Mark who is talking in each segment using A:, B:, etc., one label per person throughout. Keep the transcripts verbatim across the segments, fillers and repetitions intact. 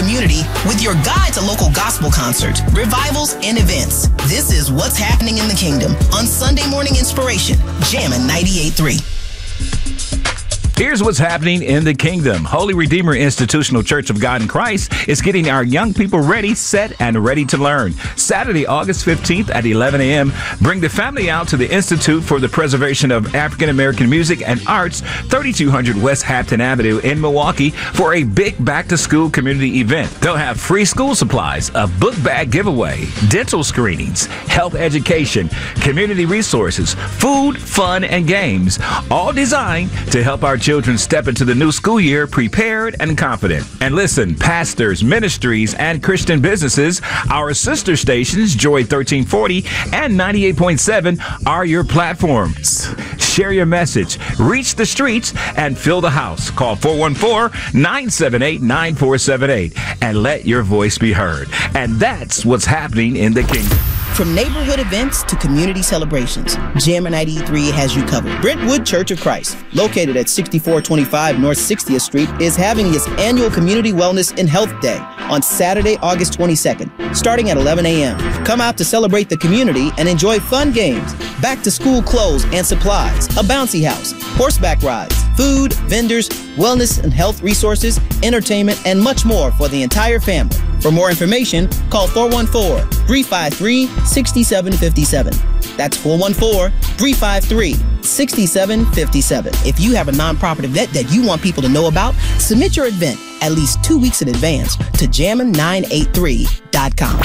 A: community with your guide to local gospel concert, revivals, and events. This is What's Happening in the Kingdom on Sunday Morning Inspiration, Jammin' ninety-eight point three.
B: Here's what's happening in the kingdom. Holy Redeemer Institutional Church of God in Christ is getting our young people ready, set, and ready to learn. Saturday, August fifteenth at eleven a.m., bring the family out to the Institute for the Preservation of African American Music and Arts, thirty-two hundred West Hampton Avenue in Milwaukee, for a big back-to-school community event. They'll have free school supplies, a book bag giveaway, dental screenings, health education, community resources, food, fun, and games, all designed to help our children Children step into the new school year prepared and confident. And listen, pastors, ministries, and Christian businesses, our sister stations, Joy thirteen forty and ninety-eight point seven, are your platforms. Share your message, reach the streets, and fill the house. Call four one four, nine seven eight, nine four seven eight and let your voice be heard. And that's what's happening in the kingdom.
A: From neighborhood events to community celebrations, Jammin' ninety-eight point three has you covered. Brentwood Church of Christ, located at sixty-four twenty-five North sixtieth Street, is having its annual Community Wellness and Health Day on Saturday, August twenty-second, starting at eleven a.m. Come out to celebrate the community and enjoy fun games, back-to-school clothes and supplies, a bouncy house, horseback rides, food, vendors, wellness and health resources, entertainment, and much more for the entire family. For more information, call four one four, three five three, six seven five seven. That's four one four, three five three, six seven five seven. If you have a nonprofit event that you want people to know about, submit your event at least two weeks in advance to jammin nine eight three dot com.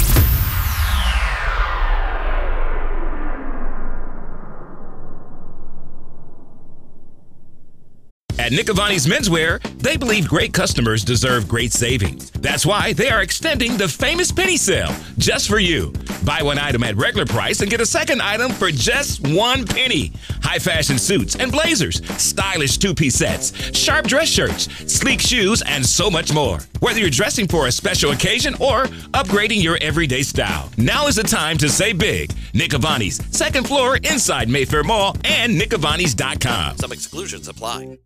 C: At Nick Avani's Menswear, they believe great customers deserve great savings. That's why they are extending the famous penny sale just for you. Buy one item at regular price and get a second item for just one penny. High fashion suits and blazers, stylish two-piece sets, sharp dress shirts, sleek shoes, and so much more. Whether you're dressing for a special occasion or upgrading your everyday style, now is the time to save big. Nick Avani's, second floor inside Mayfair Mall and nick avanis dot com.
D: Some exclusions apply.